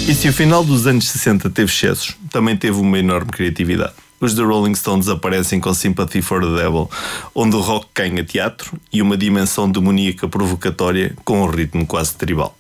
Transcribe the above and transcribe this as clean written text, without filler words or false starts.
E se o final dos anos 60 teve excessos, também teve uma enorme criatividade. Os The Rolling Stones aparecem com Sympathy for the Devil, onde o rock ganha teatro e uma dimensão demoníaca provocatória com um ritmo quase tribal.